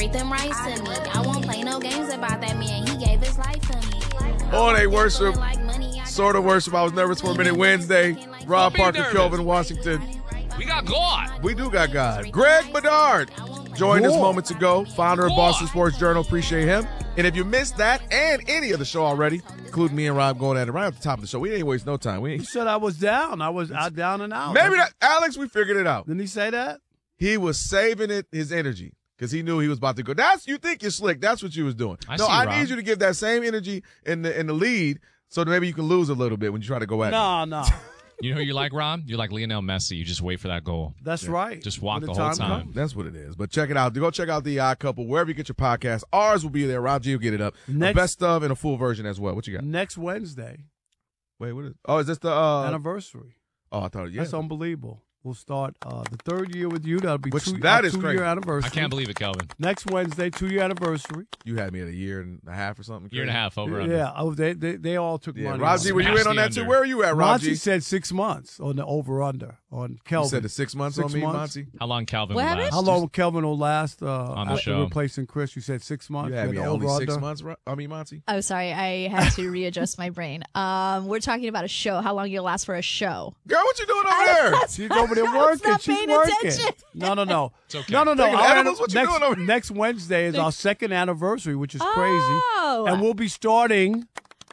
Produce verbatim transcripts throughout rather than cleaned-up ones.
treat them right to me. I won't play no games about that man. He gave his life to me. Oh, they worship. Sort of worship. I was nervous for a minute. Wednesday. Rob Parker, nervous. Kelvin Washington. We got God. We do got God. Greg Bedard joined us moments ago. Founder of Boston Sports Journal. Appreciate him. And if you missed that and any of the show already, including me and Rob going at it right at the top of the show, we didn't waste no time. We ain't... You said I was down. I was out, down and out. Maybe that, Alex, we figured it out. Didn't he say that? He was saving it, his energy, because he knew he was about to go. That's you think you're slick. That's what you was doing. I no, see, I Rob. need you to give that same energy in the in the lead, so that maybe you can lose a little bit when you try to go at no, it. No, no. You know who you're like, Rob? You're like Lionel Messi. You just wait for that goal. That's yeah. right. Just walk when the, the whole time. time. Comes. That's what it is. But check it out. Go check out The Odd Couple wherever you get your podcast. Ours will be there. Rob G will get it up. Next, a best of and a full version as well. What you got? Next Wednesday. Wait, what is? Oh, is this the uh, anniversary? Oh, I thought yeah. That's unbelievable. We'll start uh, the third year with you. That'll be Which two, that uh, is two crazy. year anniversary. I can't believe it, Kelvin. Next Wednesday, two year anniversary. You had me at a year and a half or something. Year and a half over. Yeah, under. yeah. Oh, they, they they all took Yeah, money. Raji, were you in on that too? Where are you at, Raji? Raji said six months on the over under on Kelvin. You said the six months six on me, months. Monty? How long Calvin What will happened? last? How long Kelvin will last uh, on the show? replacing Chris? You said six months. You had me the at only over six under. months. I mean, Monty. Oh, sorry. I had to readjust my brain. Um, we're talking about a show. How long you'll last for a show? Girl, what you doing over there? She's over there I was working. not She's paying working. attention. No, no, no. It's okay. No, no, no. Taking Our edibles? What you next, doing over there? next Wednesday is our second anniversary, which is Oh. crazy. And we'll be starting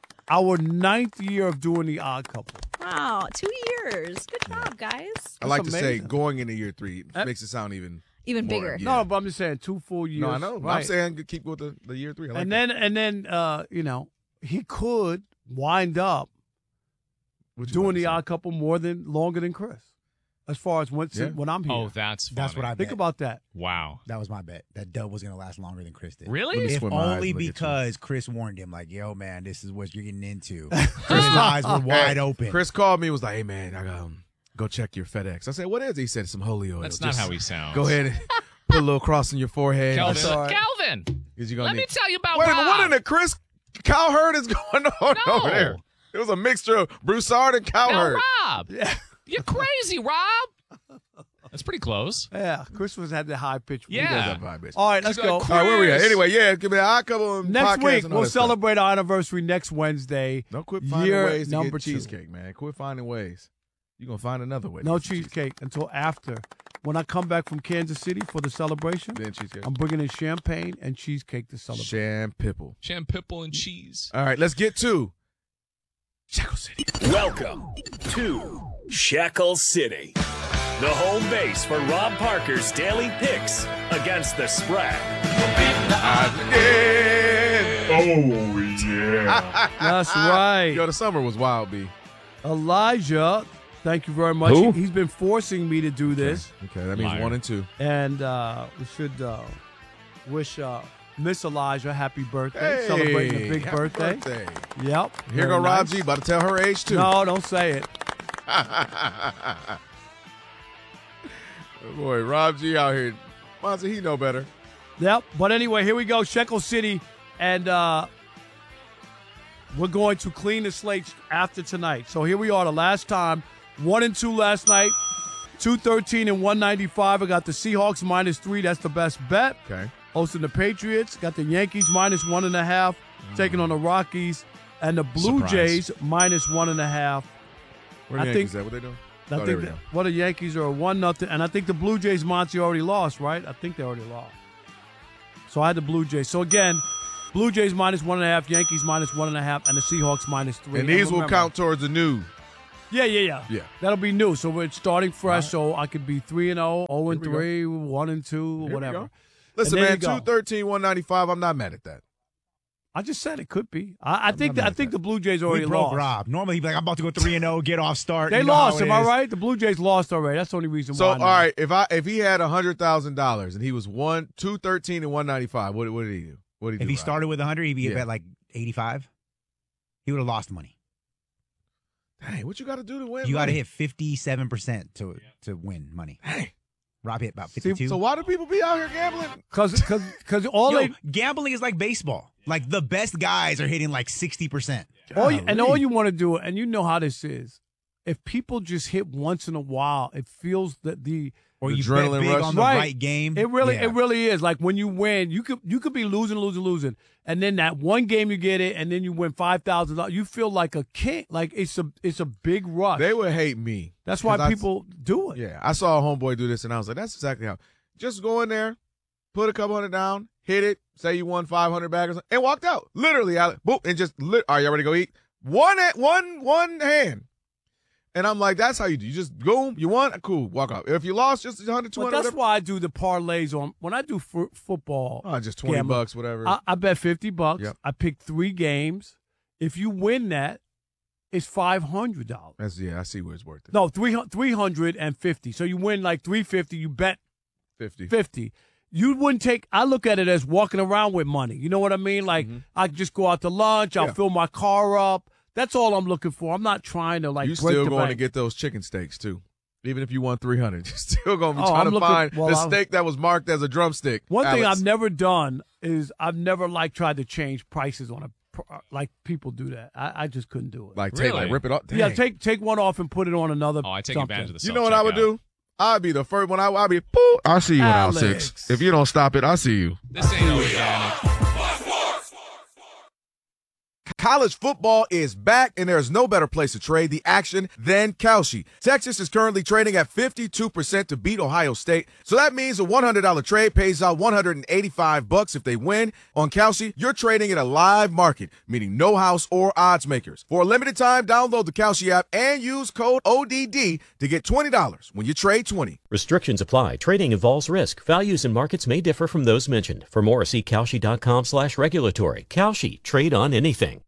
our ninth year of doing The Odd Couple. Wow, two years. Good job, guys. I like to That's say amazing. going into year three Uh, makes it sound even Even more, bigger. yeah. No, but I'm just saying two full years. No, I know. Right. I'm saying keep with the, the year three. I like and that. then, and then, uh, you know, he could wind up What you doing about to The say? Odd Couple more than longer than Chris, as far as when, Yeah. when I'm here. Oh, that's funny. That's what I Think bet. about that. Wow. That was my bet. That Dub was going to last longer than Chris did. Really? Let me If squint my eyes only and look at you. because Chris warned him, like, yo, man, this is what you're getting into. His eyes were wide Hey, open. Chris called me and was like, hey, man, I got um, go check your FedEx. I said, what is it? He said, some holy oil. That's not Just how he sounds. Go ahead and put a little cross in your forehead. Kelvin. That's all right. Kelvin. Is you gonna Let need- me tell you about Wait a Rob. minute, what in the Chris Cowherd is going on No. over there? It was a mixture of Broussard and Now, Cowherd. Rob. You're crazy, Rob. That's pretty close. Yeah, Chris was had the high pitch. Yeah. He does have vibe, bitch. All right, let's She's go. like, All right, where we at? Chris. Anyway, yeah, give me a couple of Next podcasts week, and all we'll that stuff. celebrate our anniversary next Wednesday. Don't quit finding Year ways to number get two. cheesecake, man. Quit finding ways. You're going to find another way. to No get some cheesecake until after. When I come back from Kansas City for the celebration, Then cheesecake. I'm bringing in champagne and cheesecake to celebrate. Sham Pipple. Champipple and cheese. All right, let's get to Shackle City. Welcome to Shackle City, the home base for Rob Parker's daily picks against the spread. Oh, yeah. That's right. Yo, the summer was wild, B. Elijah, thank you very much. Who? He, has been forcing me to do this. Okay, that means Liar. one and two. And uh, we should uh, wish uh, Miss Elijah happy birthday. Hey, Celebrating a big happy birthday. birthday. Yep. Here Very go Rob nice. G. About to tell her age, too. No, don't say it. Boy, Rob G out here. Monty, he know better. Yep. But anyway, here we go. Shekel City. And uh, we're going to clean the slate after tonight. So here we are, the last time. One and two last night. two thirteen and one ninety-five. I got the Seahawks minus three. That's the best bet. Okay. Hosting the Patriots. Got the Yankees minus one and a half. Taking on the Rockies. And the Blue Surprise. Jays minus one and a half. Where I the think- Yankees at? What they doing? I Oh, there think we that, go. well, the Yankees are one nothing, and I think the Blue Jays, Monty, already lost, right? I think they already lost. So I had the Blue Jays. So again, Blue Jays minus one and a half, Yankees minus one and a half, and the Seahawks minus three. And these will remember- count towards the new. Yeah, yeah, yeah. Yeah. That'll be new. So we're starting fresh. Right. So I could be three and zero, zero and Here we go. three, one and two, Here we whatever. go. Listen, And there man, you go. two thirteen, one ninety-five. I'm not mad at that. I just said it could be. I, I think not that, I mad at think that. the Blue Jays We already broke lost. Rob. Normally he'd be like, I'm about to go three and zero, get off start. They You know lost. how it Am I is. right? The Blue Jays lost already. That's the only reason So, why. all right, if I if he had a hundred thousand dollars and he was one two thirteen and one ninety five, what what did he do? What did he If do? he Rob? started with one hundred, he'd be Yeah. at like eighty-five. He would have lost money. Dang, what you got to do to win? You got to money? hit fifty-seven percent to to win money. Dang. Rob hit about See, fifty-two. So why do people be out here gambling? Because because all Yo, they gambling is like baseball. Like the best guys are hitting like sixty percent. All you, and Golly. all you want to do, and you know how this is, if people just hit once in a while, it feels that the Or The you adrenaline bet big rush. on the Right. right, game. It really, Yeah. it really is. Like when you win, you could you could be losing, losing, losing, and then that one game you get it, and then you win five thousand dollars. You feel like a king. Like it's a it's a big rush. They would hate me. That's why 'Cause I- people do it. Yeah, I saw a homeboy do this, and I was like, that's exactly how. Just go in there, put a couple hundred down, hit it, say you won five hundred back or something, and walked out. Literally, I, boop, and just, lit, all right, y'all ready to go eat? One, one, one hand. And I'm like, that's how you do. You just go, you won, cool, walk out. If you lost, just one hundred, two But hundred, that's whatever. why I do the parlays on when I do f- football. Oh, just twenty gamble, bucks, whatever. I, I bet fifty bucks. Yep. I pick three games. If you win that, it's five hundred dollars. That's, yeah, I see where it's worth it. No, three three hundred and fifty. So you win like three fifty. You bet fifty. fifty. You wouldn't take. I look at it as walking around with money. You know what I mean? Like I just go out to lunch. I'll Yeah. fill my car up. That's all I'm looking for. I'm not trying to like. You break still the going to bank. get those chicken steaks, too. Even if you won three hundred, you're still going to be Oh, trying I'm to looking- find well, the I'm- steak that was marked as a drumstick. One thing Alex. I've never done is I've never like tried to change prices on a pr- like people do that. I, I just couldn't do it. Like, take, Really? like, rip it off. yeah, Dang. take take one off and put it on another. Oh, I take something. advantage of the You know what I would do? I'd be the first one. I, I'd be, Pooh, I'll see you in aisle Alex. six. If you don't stop it, I'll see you. This ain't organic. College football is back, and there's no better place to trade the action than Kalshi. Texas is currently trading at fifty-two percent to beat Ohio State, so that means a one hundred dollars trade pays out one hundred eighty-five bucks if they win. On Kalshi, you're trading in a live market, meaning no house or odds makers. For a limited time, download the Kalshi app and use code O D D to get twenty dollars when you trade twenty. Restrictions apply. Trading involves risk. Values and markets may differ from those mentioned. For more, see Kalshi.com slash regulatory. Kalshi. Trade on anything.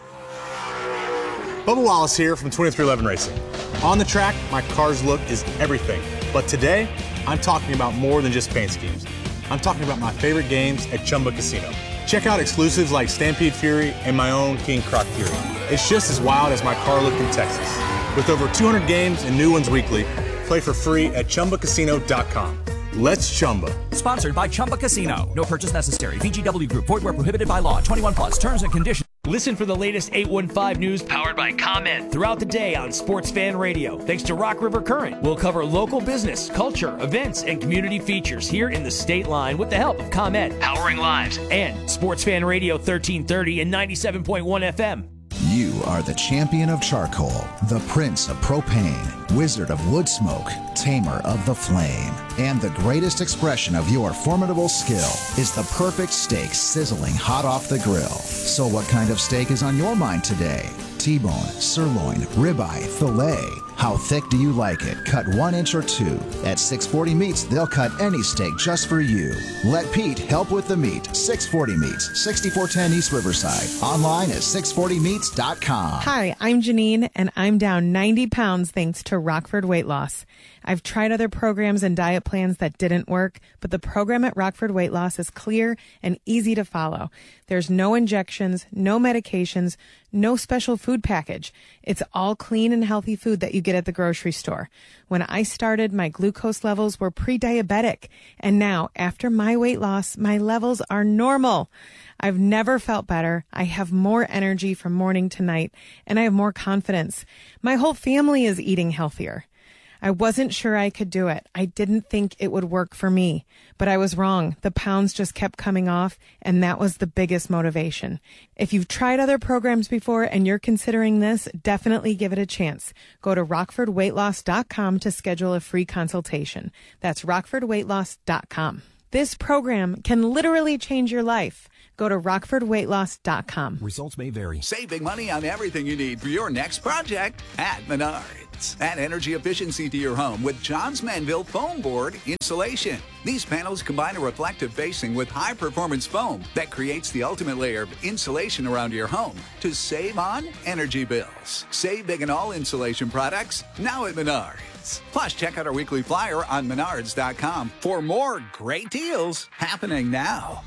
Bubba Wallace here from twenty-three eleven Racing. On the track, my car's look is everything. But today, I'm talking about more than just paint schemes. I'm talking about my favorite games at Chumba Casino. Check out exclusives like Stampede Fury and my own King Croc Fury. It's just as wild as my car look in Texas. With over two hundred games and new ones weekly, play for free at Chumba Casino dot com. Let's Chumba. Sponsored by Chumba Casino. No purchase necessary. V G W Group. Void where prohibited by law. twenty-one plus. Terms and conditions. Listen for the latest eight one five news powered by ComEd throughout the day on Sports Fan Radio. Thanks to Rock River Current, we'll cover local business, culture, events, and community features here in the state line with the help of ComEd, powering lives, and Sports Fan Radio thirteen thirty and ninety-seven point one F M. You are the champion of charcoal, the prince of propane, wizard of wood smoke, tamer of the flame. And the greatest expression of your formidable skill is the perfect steak sizzling hot off the grill. So what kind of steak is on your mind today? T-bone, sirloin, ribeye, filet. How thick do you like it? Cut one inch or two. At six forty Meats, they'll cut any steak just for you. Let Pete help with the meat. six forty Meats, sixty-four ten East Riverside. Online at six forty meats dot com. Hi, I'm Janine, and I'm down ninety pounds thanks to Rockford Weight Loss. I've tried other programs and diet plans that didn't work, but the program at Rockford Weight Loss is clear and easy to follow. There's no injections, no medications, no special food package. It's all clean and healthy food that you get at the grocery store. When I started, my glucose levels were pre-diabetic, and now, after my weight loss, my levels are normal. I've never felt better. I have more energy from morning to night, and I have more confidence. My whole family is eating healthier. I wasn't sure I could do it. I didn't think it would work for me, but I was wrong. The pounds just kept coming off, and that was the biggest motivation. If you've tried other programs before and you're considering this, definitely give it a chance. Go to rockford weight loss dot com to schedule a free consultation. That's rockford weight loss dot com. This program can literally change your life. Go to rockford weight loss dot com. Results may vary. Save big money on everything you need for your next project at Menards. Add energy efficiency to your home with Johns Manville Foam Board Insulation. These panels combine a reflective facing with high-performance foam that creates the ultimate layer of insulation around your home to save on energy bills. Save big on all insulation products now at Menards. Plus, check out our weekly flyer on menards dot com for more great deals happening now.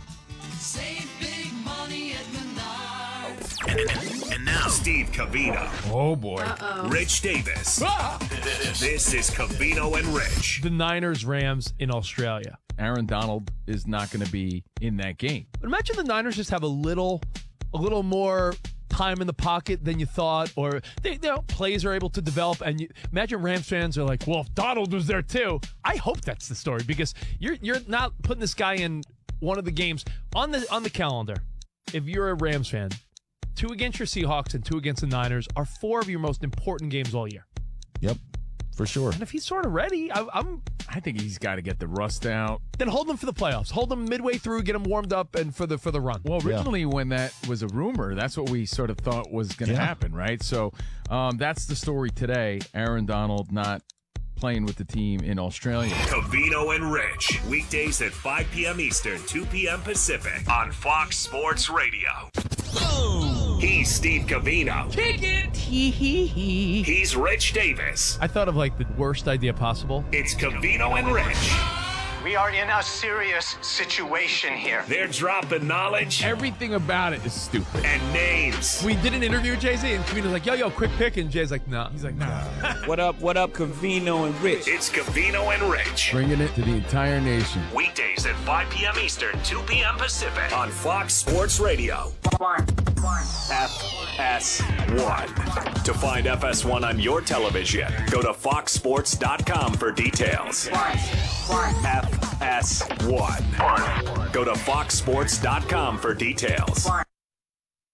Save big money at Menards. And, and now, Steve Cavino. Oh, boy. Uh-oh. Rich Davis. Ah! This is Cavino and Rich. The Niners Rams in Australia. Aaron Donald is not going to be in that game. But imagine the Niners just have a little, a little more time in the pocket than you thought, or they, you know, plays are able to develop. And you, imagine Rams fans are like, well, if Donald was there too. I hope that's the story, because you're you're not putting this guy in one of the games on the on the calendar. If you're a Rams fan, two against your Seahawks and two against the Niners are four of your most important games all year. Yep, for sure. And if he's sort of ready, I, I'm. I think he's got to get the rust out. Then hold him for the playoffs. Hold him midway through, get him warmed up, and for the for the run. Well, originally yeah. when that was a rumor, that's what we sort of thought was going to yeah. happen, right? So um, that's the story today. Aaron Donald not playing with the team in Australia. Covino and Rich, weekdays at five p.m. Eastern, two p.m. Pacific on Fox Sports Radio. Oh. He's Steve Covino. Kick it. He's Rich Davis. I thought of like the worst idea possible. It's Covino and Rich. We are in a serious situation here. They're dropping knowledge. Everything about it is stupid. And names. We did an interview with Jay-Z, and Covino's like, yo, yo, quick pick. And Jay's like, nah. He's like, nah. What up, what up, Covino and Rich? It's Covino and Rich. Bringing it to the entire nation. Weekdays at five p.m. Eastern, two p.m. Pacific on Fox Sports Radio. One. F S one. To find F S one on your television, go to fox sports dot com for details. F S one. Go to fox sports dot com for details.